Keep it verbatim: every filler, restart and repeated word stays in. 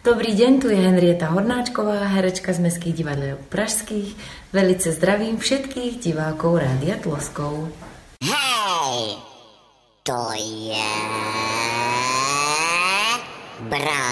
Dobrý deň, tu je Henrieta Hornáčková, herečka z Mestských divadiel pražských. Velice zdravím všetkých divákov Rádia Tloskov. Hej, to je Brano.